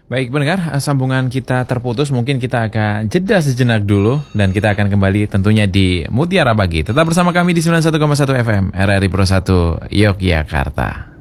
Baik pendengar, sambungan kita terputus, mungkin kita akan jeda sejenak dulu dan kita akan kembali tentunya di Mutiara Pagi. Tetap bersama kami di 91,1 FM RRI Pro 1 Yogyakarta.